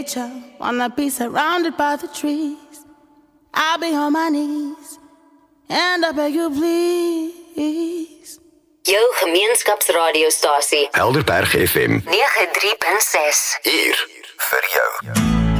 Wanna be surrounded by the trees. I'll be on my knees and I beg you please. Jou gemeenskapsradiostasie Helderberg FM 93.6 hier vir jou.